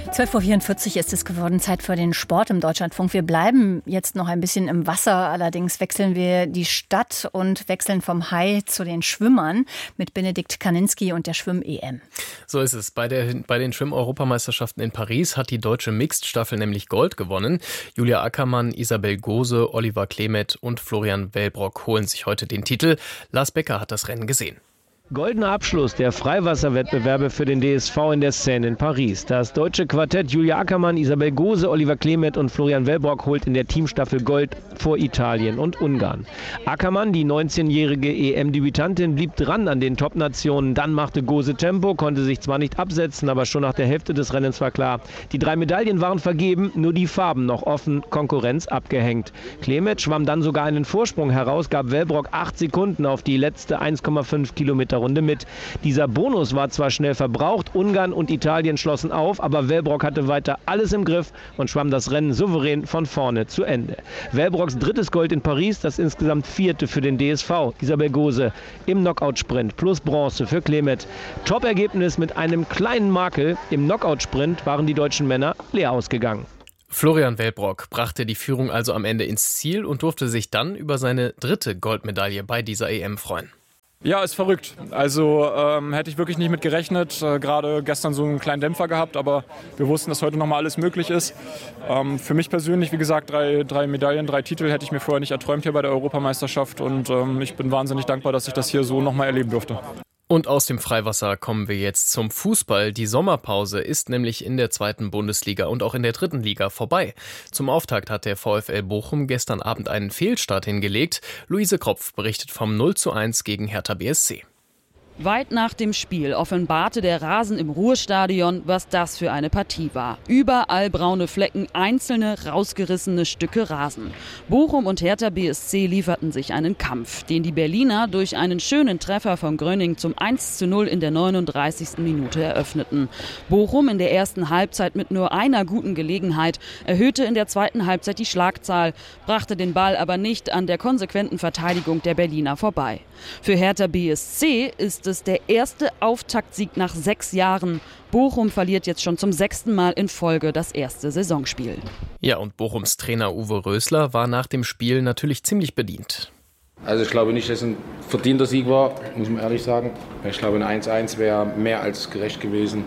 12:44 Uhr ist es geworden, Zeit für den Sport im Deutschlandfunk. Wir bleiben jetzt noch ein bisschen im Wasser, allerdings wechseln wir die Stadt und wechseln vom Hai zu den Schwimmern mit Benedikt Kaninski und der Schwimm-EM. So ist es. Bei den Schwimm-Europameisterschaften in Paris hat die deutsche Mixed-Staffel nämlich Gold gewonnen. Julia Ackermann, Isabel Gose, Oliver Klemet und Florian Wellbrock holen sich heute den Titel. Lars Becker hat das Rennen gesehen. Goldener Abschluss der Freiwasserwettbewerbe für den DSV in der Seine in Paris. Das deutsche Quartett Julia Ackermann, Isabel Gose, Oliver Klemet und Florian Wellbrock holt in der Teamstaffel Gold vor Italien und Ungarn. Ackermann, die 19-jährige EM-Debütantin, blieb dran an den Top-Nationen. Dann machte Gose Tempo, konnte sich zwar nicht absetzen, aber schon nach der Hälfte des Rennens war klar, die 3 Medaillen waren vergeben, nur die Farben noch offen, Konkurrenz abgehängt. Klemet schwamm dann sogar einen Vorsprung heraus, gab Wellbrock 8 Sekunden auf die letzte 1,5 Kilometer Runde mit. Dieser Bonus war zwar schnell verbraucht, Ungarn und Italien schlossen auf, aber Wellbrock hatte weiter alles im Griff und schwamm das Rennen souverän von vorne zu Ende. Wellbrocks drittes Gold in Paris, das insgesamt 4. für den DSV. Isabel Gose im Knockout-Sprint plus Bronze für Klemet. Top-Ergebnis mit einem kleinen Makel. Im Knockout-Sprint waren die deutschen Männer leer ausgegangen. Florian Wellbrock brachte die Führung also am Ende ins Ziel und durfte sich dann über seine 3. Goldmedaille bei dieser EM freuen. Ja, ist verrückt. Also hätte ich wirklich nicht mit gerechnet. Gerade gestern so einen kleinen Dämpfer gehabt, aber wir wussten, dass heute nochmal alles möglich ist. Für mich persönlich, wie gesagt, 3 Medaillen, 3 Titel hätte ich mir vorher nicht erträumt hier bei der Europameisterschaft. Und ich bin wahnsinnig dankbar, dass ich das hier so nochmal erleben durfte. Und aus dem Freiwasser kommen wir jetzt zum Fußball. Die Sommerpause ist nämlich in der 2. Bundesliga und auch in der 3. Liga vorbei. Zum Auftakt hat der VfL Bochum gestern Abend einen Fehlstart hingelegt. Luise Kropf berichtet vom 0:1 gegen Hertha BSC. Weit nach dem Spiel offenbarte der Rasen im Ruhrstadion, was das für eine Partie war. Überall braune Flecken, einzelne rausgerissene Stücke Rasen. Bochum und Hertha BSC lieferten sich einen Kampf, den die Berliner durch einen schönen Treffer von Gröning zum 1:0 in der 39. Minute eröffneten. Bochum in der ersten Halbzeit mit nur einer guten Gelegenheit, erhöhte in der zweiten Halbzeit die Schlagzahl, brachte den Ball aber nicht an der konsequenten Verteidigung der Berliner vorbei. Für Hertha BSC ist es der erste Auftaktsieg nach 6 Jahren. Bochum verliert jetzt schon zum 6. Mal in Folge das erste Saisonspiel. Ja, und Bochums Trainer Uwe Rösler war nach dem Spiel natürlich ziemlich bedient. Also ich glaube nicht, dass es ein verdienter Sieg war, muss man ehrlich sagen. Ich glaube, ein 1:1 wäre mehr als gerecht gewesen.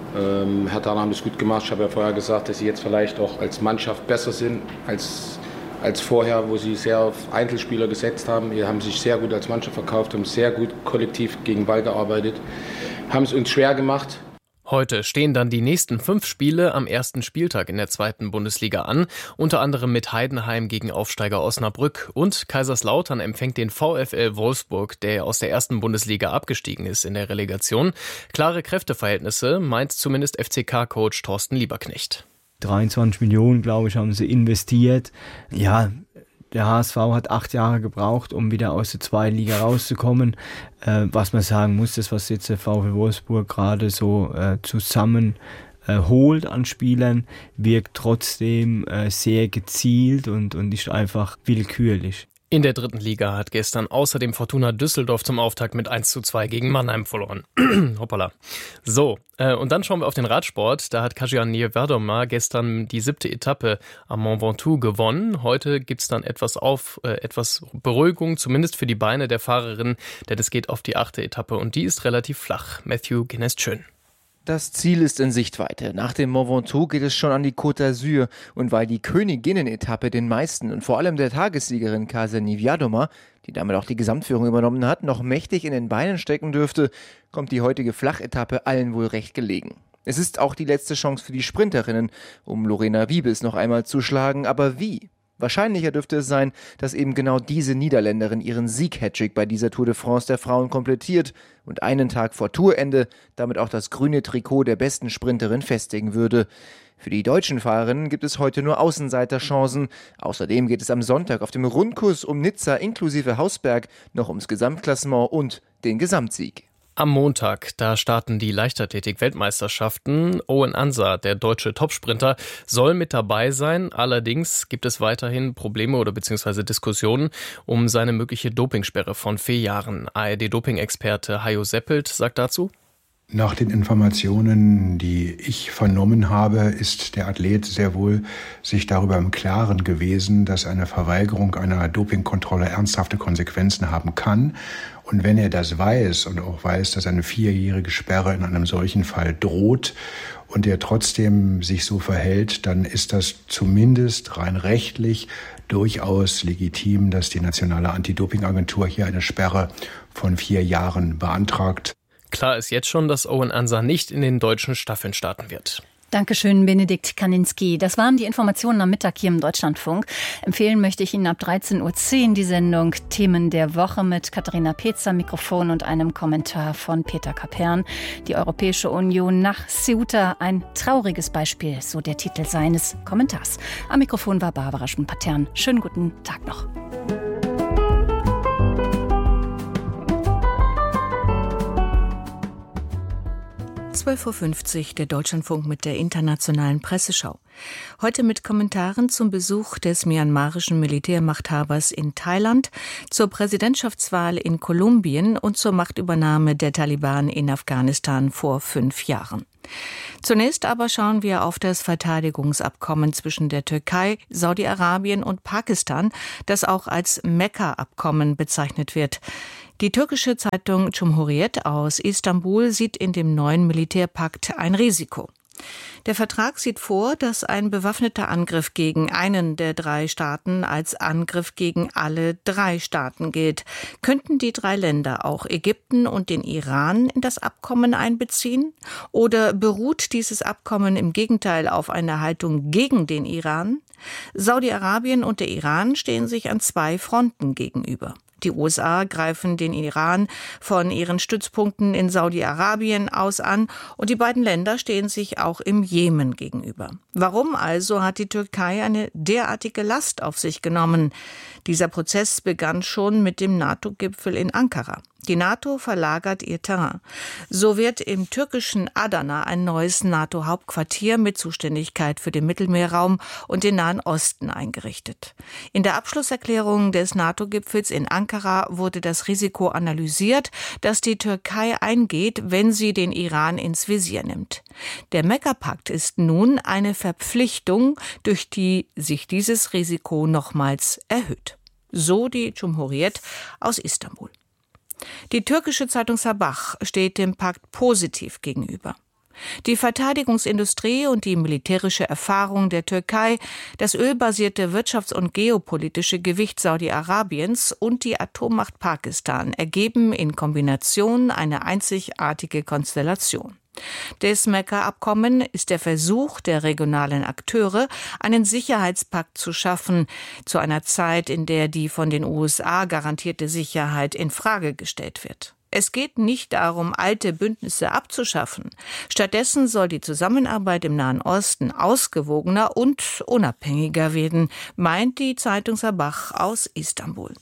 Hertha haben es gut gemacht. Ich habe ja vorher gesagt, dass sie jetzt vielleicht auch als Mannschaft besser sind als vorher, wo sie sehr auf Einzelspieler gesetzt haben. Die haben sich sehr gut als Mannschaft verkauft, haben sehr gut kollektiv gegen Ball gearbeitet, haben es uns schwer gemacht. Heute stehen dann die nächsten 5 Spiele am ersten Spieltag in der 2. Bundesliga an, unter anderem mit Heidenheim gegen Aufsteiger Osnabrück und Kaiserslautern empfängt den VfL Wolfsburg, der aus der 1. Bundesliga abgestiegen ist in der Relegation. Klare Kräfteverhältnisse, meint zumindest FCK-Coach Thorsten Lieberknecht. 23 Millionen, glaube ich, haben sie investiert. Ja, der HSV hat 8 Jahre gebraucht, um wieder aus der 2. Liga rauszukommen. Was man sagen muss, das, was jetzt der VfL Wolfsburg gerade so zusammen holt an Spielern, wirkt trotzdem sehr gezielt und ist einfach willkürlich. In der 3. Liga hat gestern außerdem Fortuna Düsseldorf zum Auftakt mit 1:2 gegen Mannheim verloren. Hoppala. So, und dann schauen wir auf den Radsport. Da hat Kasia Niewiadoma gestern die 7. Etappe am Mont Ventoux gewonnen. Heute gibt's dann etwas Beruhigung, zumindest für die Beine der Fahrerin, denn es geht auf die 8. Etappe und die ist relativ flach. Matthew Guinness-Schön. Das Ziel ist in Sichtweite. Nach dem Mont Ventoux geht es schon an die Côte d'Azur. Und weil die Königinnen-Etappe den meisten und vor allem der Tagessiegerin Kasia Niewiadoma, die damit auch die Gesamtführung übernommen hat, noch mächtig in den Beinen stecken dürfte, kommt die heutige Flachetappe allen wohl recht gelegen. Es ist auch die letzte Chance für die Sprinterinnen, um Lorena Wiebes noch einmal zu schlagen. Aber wie? Wahrscheinlicher dürfte es sein, dass eben genau diese Niederländerin ihren Sieg-Hattrick bei dieser Tour de France der Frauen komplettiert und einen Tag vor Tourende damit auch das grüne Trikot der besten Sprinterin festigen würde. Für die deutschen Fahrerinnen gibt es heute nur Außenseiterchancen. Außerdem geht es am Sonntag auf dem Rundkurs um Nizza inklusive Hausberg noch ums Gesamtklassement und den Gesamtsieg. Am Montag, da starten die Leichtathletik-Weltmeisterschaften. Owen Ansah, der deutsche Topsprinter, soll mit dabei sein. Allerdings gibt es weiterhin Probleme oder beziehungsweise Diskussionen um seine mögliche Dopingsperre von 4 Jahren. ARD-Doping-Experte Hajo Seppelt sagt dazu: Nach den Informationen, die ich vernommen habe, ist der Athlet sehr wohl sich darüber im Klaren gewesen, dass eine Verweigerung einer Dopingkontrolle ernsthafte Konsequenzen haben kann. Und wenn er das weiß und auch weiß, dass eine 4-jährige Sperre in einem solchen Fall droht und er trotzdem sich so verhält, dann ist das zumindest rein rechtlich durchaus legitim, dass die Nationale Anti-Doping-Agentur hier eine Sperre von 4 Jahren beantragt. Klar ist jetzt schon, dass Owen Ansah nicht in den deutschen Staffeln starten wird. Dankeschön, Benedikt Kaninski. Das waren die Informationen am Mittag hier im Deutschlandfunk. Empfehlen möchte ich Ihnen ab 13.10 Uhr die Sendung Themen der Woche mit Katharina Peetz am Mikrofon und einem Kommentar von Peter Kapern. Die Europäische Union nach Ceuta, ein trauriges Beispiel, so der Titel seines Kommentars. Am Mikrofon war Barbara Schun-Patern. Schönen guten Tag noch. 12.50 Uhr, der Deutschlandfunk mit der internationalen Presseschau. Heute mit Kommentaren zum Besuch des myanmarischen Militärmachthabers in Thailand, zur Präsidentschaftswahl in Kolumbien und zur Machtübernahme der Taliban in Afghanistan vor 5 Jahren. Zunächst aber schauen wir auf das Verteidigungsabkommen zwischen der Türkei, Saudi-Arabien und Pakistan, das auch als Mekka-Abkommen bezeichnet wird. Die türkische Zeitung Cumhuriyet aus Istanbul sieht in dem neuen Militärpakt ein Risiko. Der Vertrag sieht vor, dass ein bewaffneter Angriff gegen einen der 3 Staaten als Angriff gegen alle 3 Staaten gilt. Könnten die 3 Länder auch Ägypten und den Iran in das Abkommen einbeziehen? Oder beruht dieses Abkommen im Gegenteil auf einer Haltung gegen den Iran? Saudi-Arabien und der Iran stehen sich an 2 Fronten gegenüber. Die USA greifen den Iran von ihren Stützpunkten in Saudi-Arabien aus an und die beiden Länder stehen sich auch im Jemen gegenüber. Warum also hat die Türkei eine derartige Last auf sich genommen? Dieser Prozess begann schon mit dem NATO-Gipfel in Ankara. Die NATO verlagert ihr Terrain. So wird im türkischen Adana ein neues NATO-Hauptquartier mit Zuständigkeit für den Mittelmeerraum und den Nahen Osten eingerichtet. In der Abschlusserklärung des NATO-Gipfels in Ankara wurde das Risiko analysiert, das die Türkei eingeht, wenn sie den Iran ins Visier nimmt. Der Mekka-Pakt ist nun eine Verpflichtung, durch die sich dieses Risiko nochmals erhöht. So die Cumhuriyet aus Istanbul. Die türkische Zeitung Sabah steht dem Pakt positiv gegenüber. Die Verteidigungsindustrie und die militärische Erfahrung der Türkei, das ölbasierte wirtschafts- und geopolitische Gewicht Saudi-Arabiens und die Atommacht Pakistan ergeben in Kombination eine einzigartige Konstellation. Das Mekka-Abkommen ist der Versuch der regionalen Akteure, einen Sicherheitspakt zu schaffen, zu einer Zeit, in der die von den USA garantierte Sicherheit in Frage gestellt wird. Es geht nicht darum, alte Bündnisse abzuschaffen. Stattdessen soll die Zusammenarbeit im Nahen Osten ausgewogener und unabhängiger werden, meint die Zeitung Sabah aus Istanbul.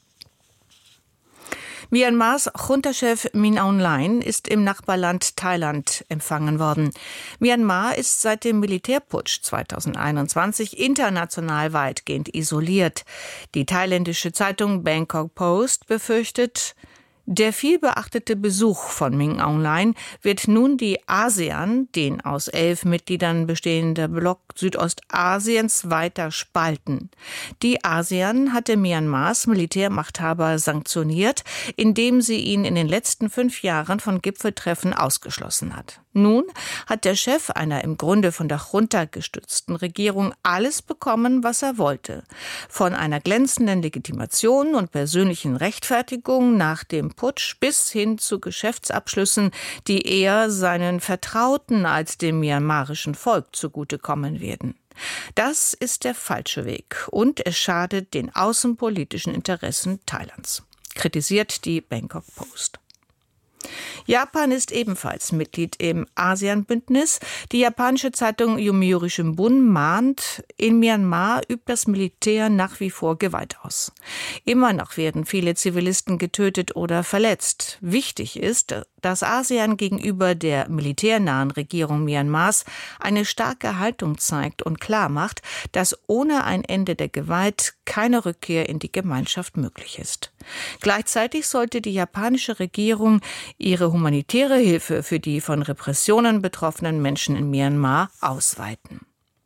Myanmars Junta-Chef Min Aung Hlaing ist im Nachbarland Thailand empfangen worden. Myanmar ist seit dem Militärputsch 2021 international weitgehend isoliert. Die thailändische Zeitung Bangkok Post befürchtet, der vielbeachtete Besuch von Min Aung Hlaing wird nun die ASEAN, den aus 11 Mitgliedern bestehender Block Südostasiens, weiter spalten. Die ASEAN hatte Myanmars Militärmachthaber sanktioniert, indem sie ihn in den letzten 5 Jahren von Gipfeltreffen ausgeschlossen hat. Nun hat der Chef einer im Grunde von der Junta gestützten Regierung alles bekommen, was er wollte. Von einer glänzenden Legitimation und persönlichen Rechtfertigung nach dem Putsch bis hin zu Geschäftsabschlüssen, die eher seinen Vertrauten als dem myanmarischen Volk zugutekommen werden. Das ist der falsche Weg und es schadet den außenpolitischen Interessen Thailands, kritisiert die Bangkok Post. Japan ist ebenfalls Mitglied im ASEAN-Bündnis. Die japanische Zeitung Yomiuri Shimbun mahnt, in Myanmar übt das Militär nach wie vor Gewalt aus. Immer noch werden viele Zivilisten getötet oder verletzt. Wichtig ist, dass ASEAN gegenüber der militärnahen Regierung Myanmars eine starke Haltung zeigt und klarmacht, dass ohne ein Ende der Gewalt keine Rückkehr in die Gemeinschaft möglich ist. Gleichzeitig sollte die japanische Regierung ihre humanitäre Hilfe für die von Repressionen betroffenen Menschen in Myanmar ausweiten.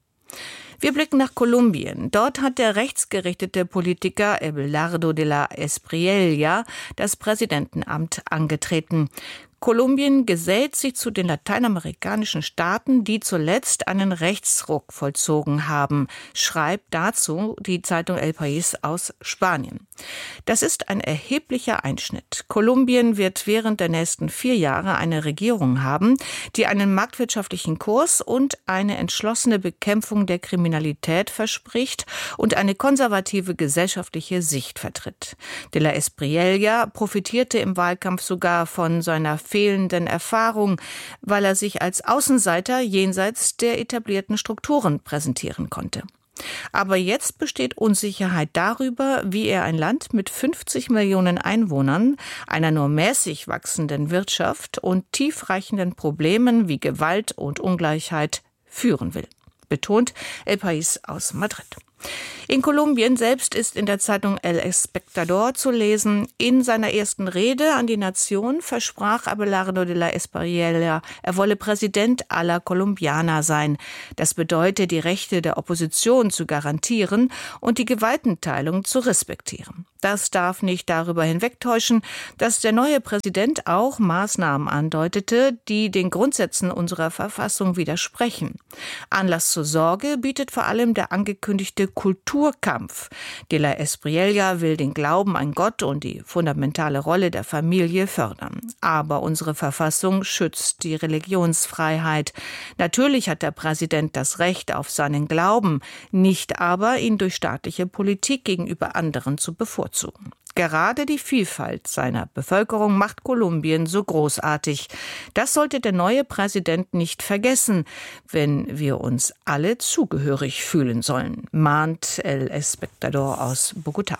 Wir blicken nach Kolumbien. Dort hat der rechtsgerichtete Politiker Abelardo de la Espriella das Präsidentenamt angetreten. Kolumbien gesellt sich zu den lateinamerikanischen Staaten, die zuletzt einen Rechtsruck vollzogen haben, schreibt dazu die Zeitung El País aus Spanien. Das ist ein erheblicher Einschnitt. Kolumbien wird während der nächsten 4 Jahre eine Regierung haben, die einen marktwirtschaftlichen Kurs und eine entschlossene Bekämpfung der Kriminalität verspricht und eine konservative gesellschaftliche Sicht vertritt. De la Espriella profitierte im Wahlkampf sogar von seiner fehlenden Erfahrung, weil er sich als Außenseiter jenseits der etablierten Strukturen präsentieren konnte. Aber jetzt besteht Unsicherheit darüber, wie er ein Land mit 50 Millionen Einwohnern, einer nur mäßig wachsenden Wirtschaft und tiefreichenden Problemen wie Gewalt und Ungleichheit führen will, betont El País aus Madrid. In Kolumbien selbst ist in der Zeitung El Espectador zu lesen, in seiner ersten Rede an die Nation versprach Abelardo de la Espriella, er wolle Präsident aller Kolumbianer sein. Das bedeutet, die Rechte der Opposition zu garantieren und die Gewaltenteilung zu respektieren. Das darf nicht darüber hinwegtäuschen, dass der neue Präsident auch Maßnahmen andeutete, die den Grundsätzen unserer Verfassung widersprechen. Anlass zur Sorge bietet vor allem der angekündigte Kulturkampf. De la Espriella will den Glauben an Gott und die fundamentale Rolle der Familie fördern. Aber unsere Verfassung schützt die Religionsfreiheit. Natürlich hat der Präsident das Recht auf seinen Glauben, nicht aber, ihn durch staatliche Politik gegenüber anderen zu bevorzugen. Gerade die Vielfalt seiner Bevölkerung macht Kolumbien so großartig. Das sollte der neue Präsident nicht vergessen, wenn wir uns alle zugehörig fühlen sollen, mahnt El Espectador aus Bogotá.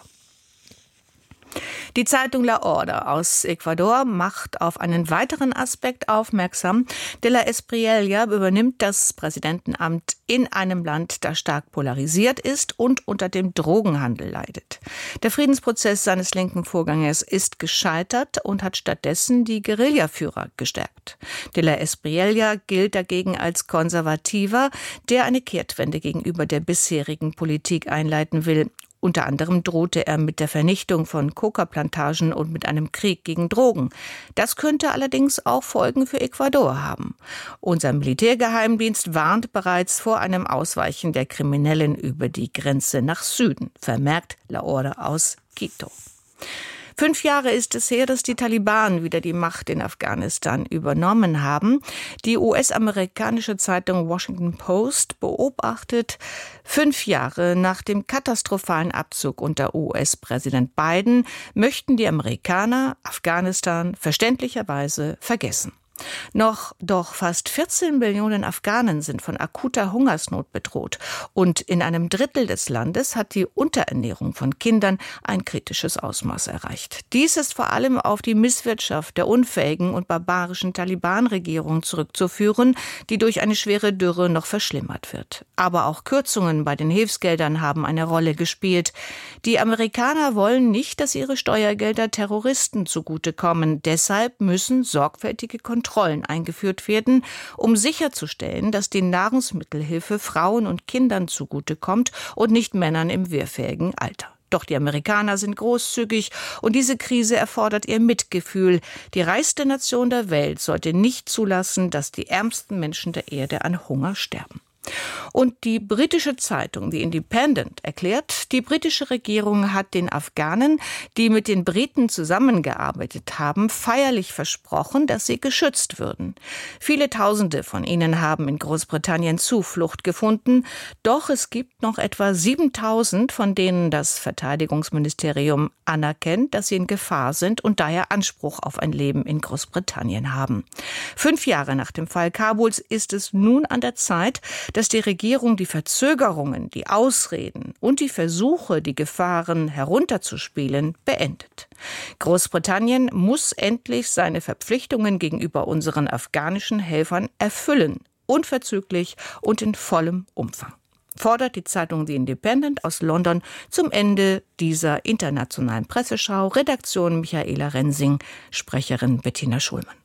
Die Zeitung La Hora aus Ecuador macht auf einen weiteren Aspekt aufmerksam. De la Espriella übernimmt das Präsidentenamt in einem Land, das stark polarisiert ist und unter dem Drogenhandel leidet. Der Friedensprozess seines linken Vorgängers ist gescheitert und hat stattdessen die Guerillaführer gestärkt. De la Espriella gilt dagegen als Konservativer, der eine Kehrtwende gegenüber der bisherigen Politik einleiten will. Unter anderem drohte er mit der Vernichtung von Coca-Plantagen und mit einem Krieg gegen Drogen. Das könnte allerdings auch Folgen für Ecuador haben. Unser Militärgeheimdienst warnt bereits vor einem Ausweichen der Kriminellen über die Grenze nach Süden, vermerkt La Hora aus Quito. 5 Jahre ist es her, dass die Taliban wieder die Macht in Afghanistan übernommen haben. Die US-amerikanische Zeitung Washington Post beobachtet 5 Jahre nach dem katastrophalen Abzug unter US-Präsident Biden, möchten die Amerikaner Afghanistan verständlicherweise vergessen. Doch fast 14 Millionen Afghanen sind von akuter Hungersnot bedroht und in einem Drittel des Landes hat die Unterernährung von Kindern ein kritisches Ausmaß erreicht. Dies ist vor allem auf die Misswirtschaft der unfähigen und barbarischen Taliban-Regierung zurückzuführen, die durch eine schwere Dürre noch verschlimmert wird. Aber auch Kürzungen bei den Hilfsgeldern haben eine Rolle gespielt. Die Amerikaner wollen nicht, dass ihre Steuergelder Terroristen zugutekommen. Deshalb müssen sorgfältige Kontrollen eingeführt werden, um sicherzustellen, dass die Nahrungsmittelhilfe Frauen und Kindern zugutekommt und nicht Männern im wehrfähigen Alter. Doch die Amerikaner sind großzügig und diese Krise erfordert ihr Mitgefühl. Die reichste Nation der Welt sollte nicht zulassen, dass die ärmsten Menschen der Erde an Hunger sterben. Und die britische Zeitung The Independent erklärt, die britische Regierung hat den Afghanen, die mit den Briten zusammengearbeitet haben, feierlich versprochen, dass sie geschützt würden. Viele Tausende von ihnen haben in Großbritannien Zuflucht gefunden, doch es gibt noch etwa 7.000, von denen das Verteidigungsministerium anerkennt, dass sie in Gefahr sind und daher Anspruch auf ein Leben in Großbritannien haben. 5 Jahre nach dem Fall Kabuls ist es nun an der Zeit, dass die Regierung die Verzögerungen, die Ausreden und die Versuche, die Gefahren herunterzuspielen, beendet. Großbritannien muss endlich seine Verpflichtungen gegenüber unseren afghanischen Helfern erfüllen, unverzüglich und in vollem Umfang, fordert die Zeitung The Independent aus London zum Ende dieser internationalen Presseschau. Redaktion Michaela Rensing, Sprecherin Bettina Schulmann.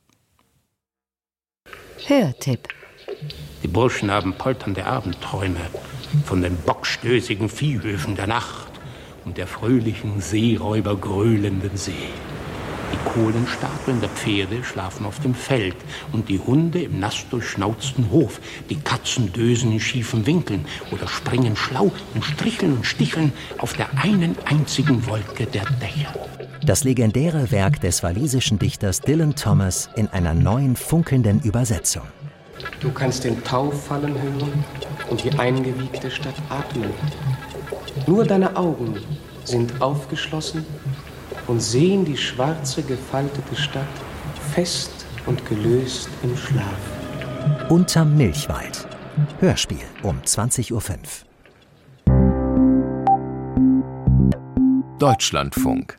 Hörtipp. Die Burschen haben polternde Abendträume von den bockstößigen Viehhöfen der Nacht und der fröhlichen Seeräuber gröhlenden See. Die Kohlenstatuen der Pferde schlafen auf dem Feld und die Hunde im nassdurchschnauzten Hof. Die Katzen dösen in schiefen Winkeln oder springen schlau und stricheln und sticheln auf der einen einzigen Wolke der Dächer. Das legendäre Werk des walisischen Dichters Dylan Thomas in einer neuen funkelnden Übersetzung. Du kannst den Tau fallen hören und die eingewiegte Stadt atmen. Nur deine Augen sind aufgeschlossen und sehen die schwarze, gefaltete Stadt fest und gelöst im Schlaf. Unterm Milchwald. Hörspiel um 20:05 Uhr. Deutschlandfunk.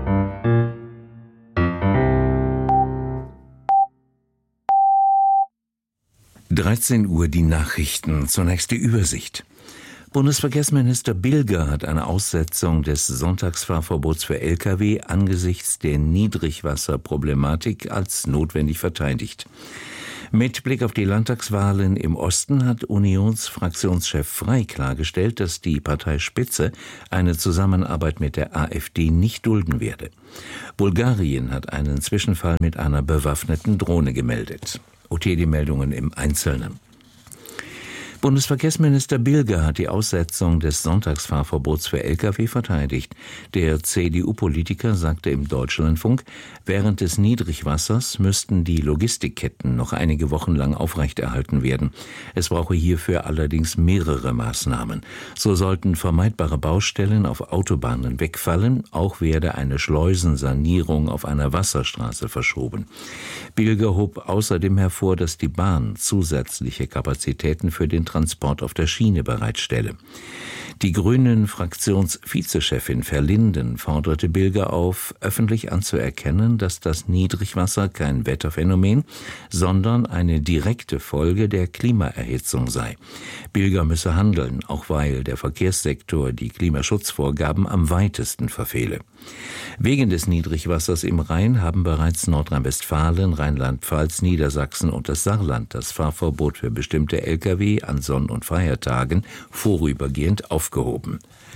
(13 Uhr) die Nachrichten. Zunächst die Übersicht. Bundesverkehrsminister Bilger hat eine Aussetzung des Sonntagsfahrverbots für Lkw angesichts der Niedrigwasserproblematik als notwendig verteidigt. Mit Blick auf die Landtagswahlen im Osten hat Unionsfraktionschef Frey klargestellt, dass die Parteispitze eine Zusammenarbeit mit der AfD nicht dulden werde. Bulgarien hat einen Zwischenfall mit einer bewaffneten Drohne gemeldet. Die Meldungen im Einzelnen. Bundesverkehrsminister Bilger hat die Aussetzung des Sonntagsfahrverbots für Lkw verteidigt. Der CDU-Politiker sagte im Deutschlandfunk, während des Niedrigwassers müssten die Logistikketten noch einige Wochen lang aufrechterhalten werden. Es brauche hierfür allerdings mehrere Maßnahmen. So sollten vermeidbare Baustellen auf Autobahnen wegfallen, auch werde eine Schleusensanierung auf einer Wasserstraße verschoben. Bilger hob außerdem hervor, dass die Bahn zusätzliche Kapazitäten für den Transport auf der Schiene bereitstelle. Die Grünen-Fraktionsvizechefin Verlinden forderte Bilger auf, öffentlich anzuerkennen, dass das Niedrigwasser kein Wetterphänomen, sondern eine direkte Folge der Klimaerhitzung sei. Bilger müsse handeln, auch weil der Verkehrssektor die Klimaschutzvorgaben am weitesten verfehle. Wegen des Niedrigwassers im Rhein haben bereits Nordrhein-Westfalen, Rheinland-Pfalz, Niedersachsen und das Saarland das Fahrverbot für bestimmte Lkw an Sonn- und Feiertagen vorübergehend aufgehoben.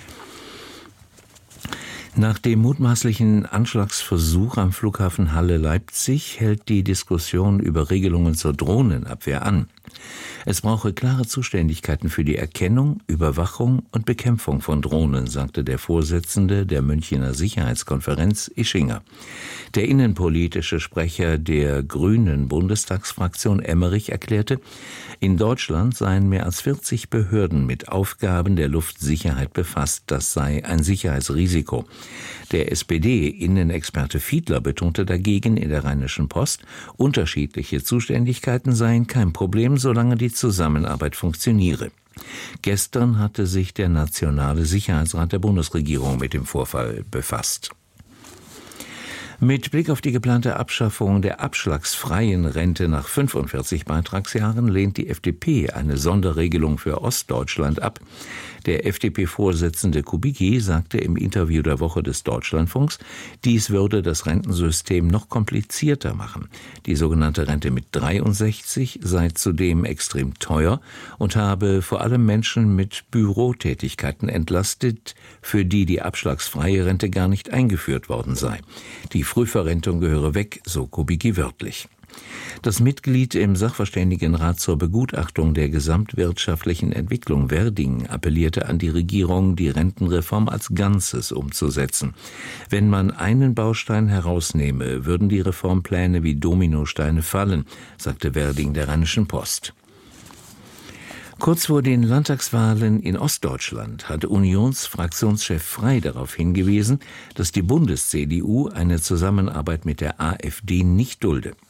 Nach dem mutmaßlichen Anschlagsversuch am Flughafen Halle-Leipzig hält die Diskussion über Regelungen zur Drohnenabwehr an. Es brauche klare Zuständigkeiten für die Erkennung, Überwachung und Bekämpfung von Drohnen, sagte der Vorsitzende der Münchner Sicherheitskonferenz, Ischinger. Der innenpolitische Sprecher der Grünen Bundestagsfraktion, Emmerich, erklärte, in Deutschland seien mehr als 40 Behörden mit Aufgaben der Luftsicherheit befasst. Das sei ein Sicherheitsrisiko. Der SPD-Innenexperte Fiedler betonte dagegen in der Rheinischen Post, unterschiedliche Zuständigkeiten seien kein Problem, solange die Zusammenarbeit funktioniere. Gestern hatte sich der Nationale Sicherheitsrat der Bundesregierung mit dem Vorfall befasst. Mit Blick auf die geplante Abschaffung der abschlagsfreien Rente nach 45 Beitragsjahren lehnt die FDP eine Sonderregelung für Ostdeutschland ab. Der FDP-Vorsitzende Kubicki sagte im Interview der Woche des Deutschlandfunks, dies würde das Rentensystem noch komplizierter machen. Die sogenannte Rente mit 63 sei zudem extrem teuer und habe vor allem Menschen mit Bürotätigkeiten entlastet, für die die abschlagsfreie Rente gar nicht eingeführt worden sei. Die Frühverrentung gehöre weg, so Kubicki wörtlich. Das Mitglied im Sachverständigenrat zur Begutachtung der gesamtwirtschaftlichen Entwicklung Werding appellierte an die Regierung, die Rentenreform als Ganzes umzusetzen. Wenn man einen Baustein herausnehme, würden die Reformpläne wie Dominosteine fallen, sagte Werding der Rheinischen Post. Kurz vor den Landtagswahlen in Ostdeutschland hatte Unionsfraktionschef Frey darauf hingewiesen, dass die Bundes-CDU eine Zusammenarbeit mit der AfD nicht dulde.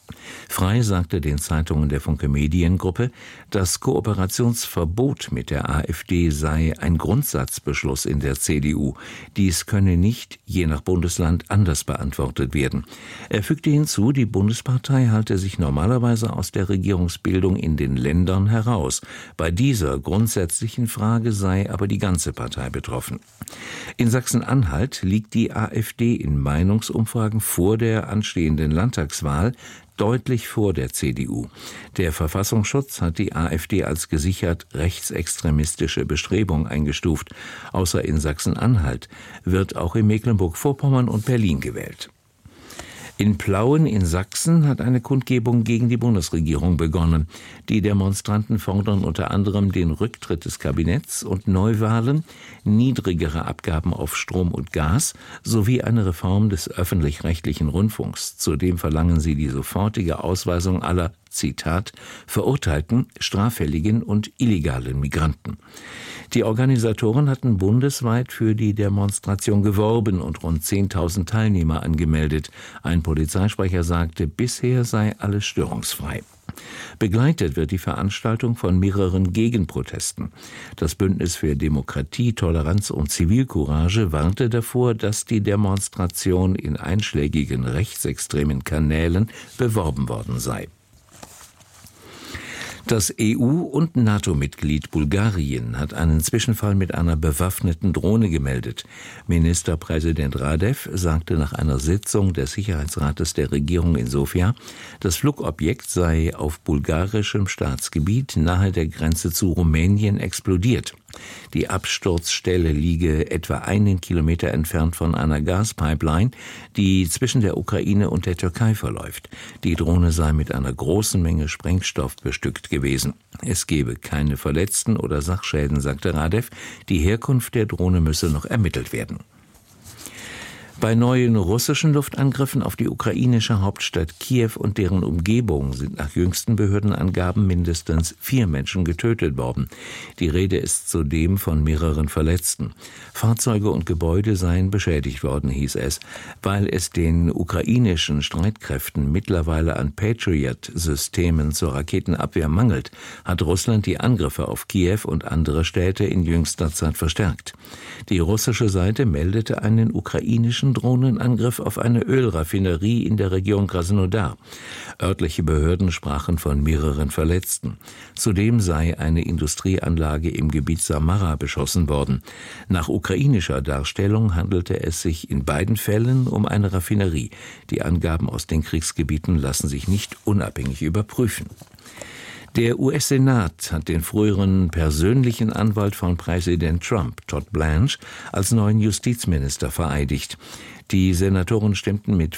Frey sagte den Zeitungen der Funke Mediengruppe, das Kooperationsverbot mit der AfD sei ein Grundsatzbeschluss in der CDU. Dies könne nicht, je nach Bundesland, anders beantwortet werden. Er fügte hinzu, die Bundespartei halte sich normalerweise aus der Regierungsbildung in den Ländern heraus. Bei dieser grundsätzlichen Frage sei aber die ganze Partei betroffen. In Sachsen-Anhalt liegt die AfD in Meinungsumfragen vor der anstehenden Landtagswahl deutlich vor der CDU. Der Verfassungsschutz hat die AfD als gesichert rechtsextremistische Bestrebung eingestuft. Außer in Sachsen-Anhalt wird auch in Mecklenburg-Vorpommern und Berlin gewählt. In Plauen in Sachsen hat eine Kundgebung gegen die Bundesregierung begonnen. Die Demonstranten fordern unter anderem den Rücktritt des Kabinetts und Neuwahlen, niedrigere Abgaben auf Strom und Gas sowie eine Reform des öffentlich-rechtlichen Rundfunks. Zudem verlangen sie die sofortige Ausweisung aller, Zitat, verurteilten, straffälligen und illegalen Migranten. Die Organisatoren hatten bundesweit für die Demonstration geworben und rund 10.000 Teilnehmer angemeldet. Ein Polizeisprecher sagte, bisher sei alles störungsfrei. Begleitet wird die Veranstaltung von mehreren Gegenprotesten. Das Bündnis für Demokratie, Toleranz und Zivilcourage warnte davor, dass die Demonstration in einschlägigen rechtsextremen Kanälen beworben worden sei. Das EU- und NATO-Mitglied Bulgarien hat einen Zwischenfall mit einer bewaffneten Drohne gemeldet. Ministerpräsident Radev sagte nach einer Sitzung des Sicherheitsrates der Regierung in Sofia, das Flugobjekt sei auf bulgarischem Staatsgebiet nahe der Grenze zu Rumänien explodiert. Die Absturzstelle liege etwa 1 Kilometer entfernt von einer Gaspipeline, die zwischen der Ukraine und der Türkei verläuft. Die Drohne sei mit einer großen Menge Sprengstoff bestückt gewesen. Es gebe keine Verletzten oder Sachschäden, sagte Radev. Die Herkunft der Drohne müsse noch ermittelt werden. Bei neuen russischen Luftangriffen auf die ukrainische Hauptstadt Kiew und deren Umgebung sind nach jüngsten Behördenangaben mindestens 4 Menschen getötet worden. Die Rede ist zudem von mehreren Verletzten. Fahrzeuge und Gebäude seien beschädigt worden, hieß es. Weil es den ukrainischen Streitkräften mittlerweile an Patriot-Systemen zur Raketenabwehr mangelt, hat Russland die Angriffe auf Kiew und andere Städte in jüngster Zeit verstärkt. Die russische Seite meldete einen ukrainischen Drohnenangriff auf eine Ölraffinerie in der Region Krasnodar. Örtliche Behörden sprachen von mehreren Verletzten. Zudem sei eine Industrieanlage im Gebiet Samara beschossen worden. Nach ukrainischer Darstellung handelte es sich in beiden Fällen um eine Raffinerie. Die Angaben aus den Kriegsgebieten lassen sich nicht unabhängig überprüfen. Der US-Senat hat den früheren persönlichen Anwalt von Präsident Trump, Todd Blanche, als neuen Justizminister vereidigt. Die Senatoren stimmten mit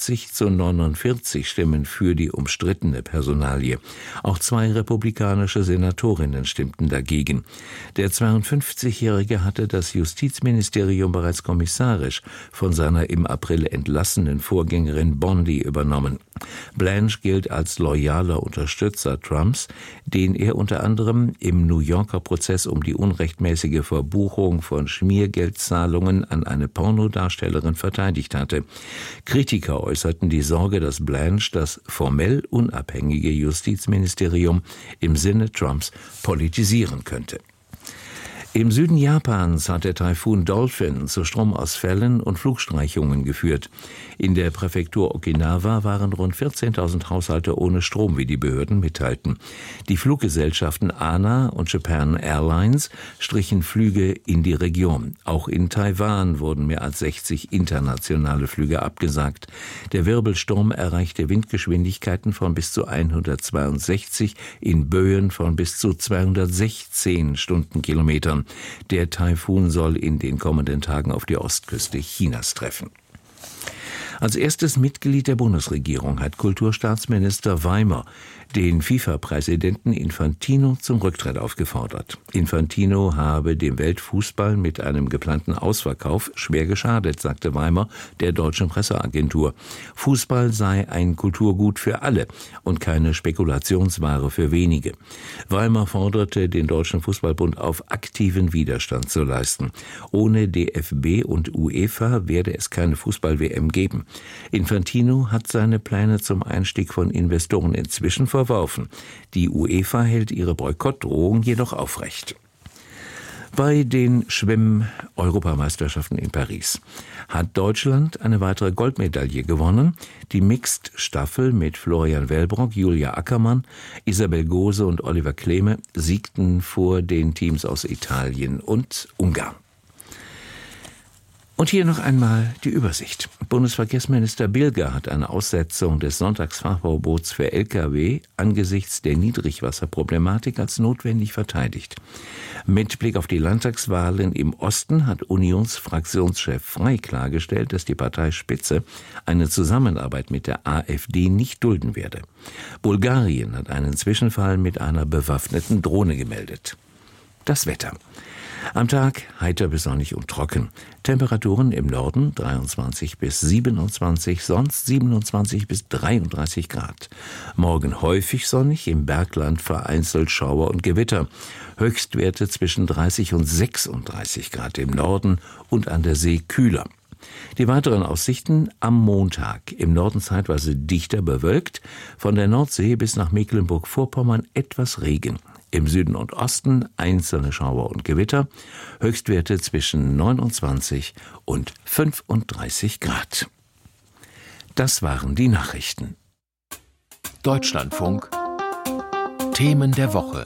50-49 Stimmen für die umstrittene Personalie. Auch 2 republikanische Senatorinnen stimmten dagegen. Der 52-Jährige hatte das Justizministerium bereits kommissarisch von seiner im April entlassenen Vorgängerin Bondi übernommen. Blanche gilt als loyaler Unterstützer Trumps, den er unter anderem im New Yorker Prozess um die unrechtmäßige Verbuchung von Schmiergeldzahlungen an eine Pornodarstellerin verteidigt hatte. Kritiker äußerten die Sorge, dass Blanche das formell unabhängige Justizministerium im Sinne Trumps politisieren könnte. Im Süden Japans hat der Taifun Dolphin zu Stromausfällen und Flugstreichungen geführt. In der Präfektur Okinawa waren rund 14.000 Haushalte ohne Strom, wie die Behörden mitteilten. Die Fluggesellschaften ANA und Japan Airlines strichen Flüge in die Region. Auch in Taiwan wurden mehr als 60 internationale Flüge abgesagt. Der Wirbelsturm erreichte Windgeschwindigkeiten von bis zu 162 in Böen von bis zu 216 Stundenkilometern. Der Taifun soll in den kommenden Tagen auf die Ostküste Chinas treffen. Als erstes Mitglied der Bundesregierung hat Kulturstaatsminister Weimer den FIFA-Präsidenten Infantino zum Rücktritt aufgefordert. Infantino habe dem Weltfußball mit einem geplanten Ausverkauf schwer geschadet, sagte Weimer der deutschen Presseagentur. Fußball sei ein Kulturgut für alle und keine Spekulationsware für wenige. Weimer forderte den Deutschen Fußballbund auf, aktiven Widerstand zu leisten. Ohne DFB und UEFA werde es keine Fußball-WM geben. Infantino hat seine Pläne zum Einstieg von Investoren inzwischen verworfen. Die UEFA hält ihre Boykottdrohung jedoch aufrecht. Bei den Schwimm-Europameisterschaften in Paris hat Deutschland eine weitere Goldmedaille gewonnen. Die Mixed-Staffel mit Florian Wellbrock, Julia Ackermann, Isabel Gose und Oliver Kleme siegten vor den Teams aus Italien und Ungarn. Und hier noch einmal die Übersicht. Bundesverkehrsminister Bilger hat eine Aussetzung des Sonntagsfahrverbots für Lkw angesichts der Niedrigwasserproblematik als notwendig verteidigt. Mit Blick auf die Landtagswahlen im Osten hat Unionsfraktionschef Frey klargestellt, dass die Parteispitze eine Zusammenarbeit mit der AfD nicht dulden werde. Bulgarien hat einen Zwischenfall mit einer bewaffneten Drohne gemeldet. Das Wetter. Am Tag heiter bis sonnig und trocken. Temperaturen im Norden 23 bis 27, sonst 27 bis 33 Grad. Morgen häufig sonnig, im Bergland vereinzelt Schauer und Gewitter. Höchstwerte zwischen 30 und 36 Grad im Norden und an der See kühler. Die weiteren Aussichten am Montag. Im Norden zeitweise dichter bewölkt, von der Nordsee bis nach Mecklenburg-Vorpommern etwas Regen. Im Süden und Osten einzelne Schauer und Gewitter, Höchstwerte zwischen 29 und 35 Grad. Das waren die Nachrichten. Deutschlandfunk. Themen der Woche.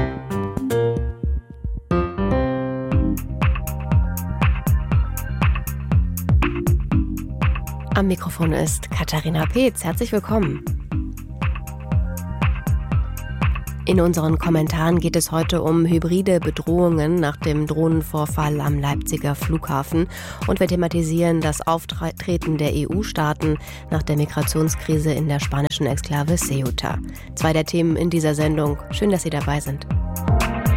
Am Mikrofon ist Katharina Peetz. Herzlich willkommen. In unseren Kommentaren geht es heute um hybride Bedrohungen nach dem Drohnenvorfall am Leipziger Flughafen und wir thematisieren das Auftreten der EU-Staaten nach der Migrationskrise in der spanischen Exklave Ceuta. 2 der Themen in dieser Sendung. Schön, dass Sie dabei sind.